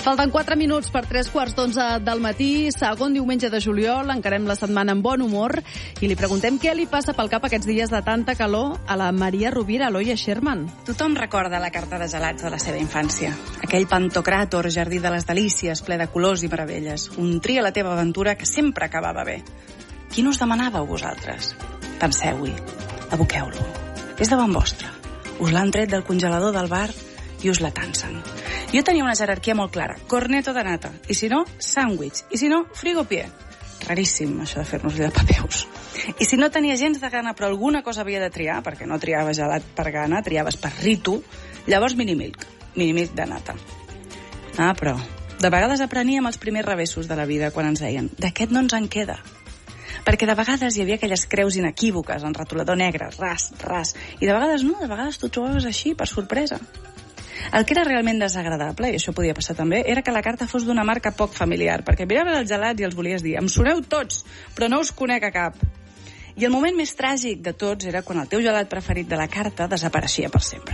Falten 4 minuts per 3:15 del matí, segon diumenge de juliol, encarem la setmana amb bon humor i li preguntem què li passa pel cap aquests dies de tanta calor a la Maria Rovira, Aloia Sherman. Tothom recorda la carta de gelats de la seva infància. Aquell Pantocràtor, jardí de les delícies, ple de colors i meravelles. Un tria la teva aventura que sempre acabava bé. Quin us demanàveu vosaltres? Penseu-hi, aboqueu-lo. És davant vostre. Us l'han tret del congelador del bar i us la tansen. Jo tenia una jerarquia molt clara. Corneto de nata. I si no, sàndwich. I si no, frigopié. Raríssim, això de fer-nos de papeus. I si no tenia gens de gana, però alguna cosa havia de triar, perquè no triaves gelat per gana, triaves per ritu, llavors minimilk de nata. Ah, però de vegades apreníem els primers revessos de la vida quan ens deien d'aquest no ens en queda. Perquè de vegades hi havia aquelles creus inequívoques en retolador negre, ras, i de vegades no, de vegades t'ho trobaves així, per sorpresa. El que era realment desagradable, i això podia passar també, era que la carta fos d'una marca poc familiar, perquè miraves els gelats i els volies dir, em soneu tots, però no us conec a cap. I el moment més tràgic de tots era quan el teu gelat preferit de la carta desapareixia per sempre.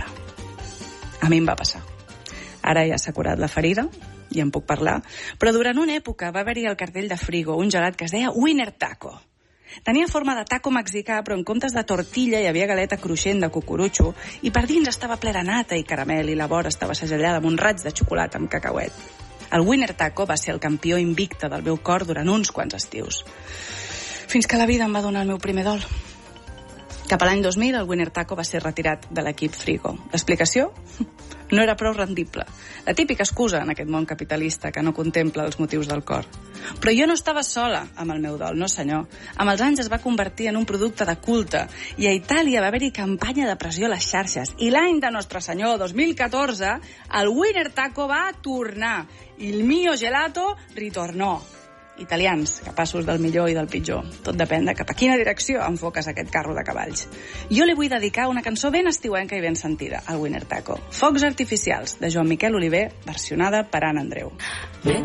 A mi em va passar. Ara ja s'ha curat la ferida, i en puc parlar, però durant una època va haver-hi al cartell de Frigo un gelat que es deia Winner Taco. Tenia forma de taco mexicà, però en comptes de tortilla hi havia galeta cruixent de cucurutxo i per dins estava ple de nata i caramel i la vora estava segellada amb un raig de xocolata amb cacauet. El Winner Taco va ser el campió invicte del meu cor durant uns quants estius. Fins que la vida em va donar el meu primer dol. Cap a l'any 2000 el Winner Taco va ser retirat de l'equip Frigo. L'explicació? No era prou rendible. La típica excusa en aquest món capitalista que no contempla els motius del cor. Però jo no estava sola amb el meu dol, no senyor. Amb els anys es va convertir en un producte de culte i a Itàlia va haver-hi campanya de pressió a les xarxes i l'any de Nostre Senyor, 2014, el Winner Taco va tornar. Il mio gelato ritornò. Italians, capaços del millor i del pitjor. Tot depèn de cap a quina direcció enfoques aquest carro de cavalls. Jo li vull dedicar una cançó ben estiuenca i ben sentida, al Winner Taco. Focs artificials, de Joan Miquel Oliver, versionada per Anna Andreu.